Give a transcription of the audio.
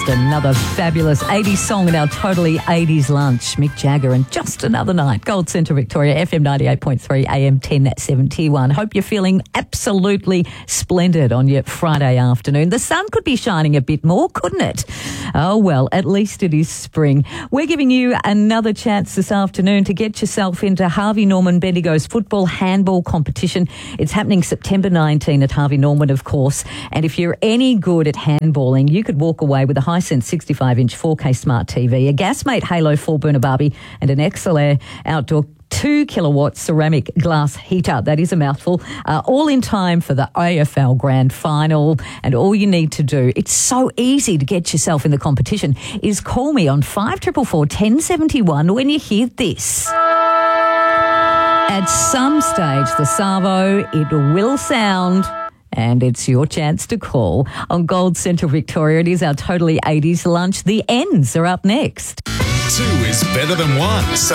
Just another fabulous 80s song in our totally 80s lunch. Mick Jagger and Just Another Night. Gold Centre Victoria, FM 98.3, AM 1071. Hope you're feeling absolutely splendid on your Friday afternoon. The sun could be shining a bit more, couldn't it? Oh, well, at least it is spring. We're giving you another chance this afternoon to get yourself into Harvey Norman Bendigo's football handball competition. It's happening September 19 at Harvey Norman, of course. And if you're any good at handballing, you could walk away with a Hisense 65-inch 4K smart TV, a Gasmate Halo 4-burner Barbie and an XLR outdoor 2-kilowatt ceramic glass heater. That is a mouthful. All in time for the AFL Grand Final. And all you need to do, it's so easy to get yourself in the competition, is call me on 5444 1071 when you hear this. At some stage, the Savo, it will sound... And it's your chance to call on Gold Central Victoria. It is our totally 80s lunch. The ends are up next. 2 is better than 1. So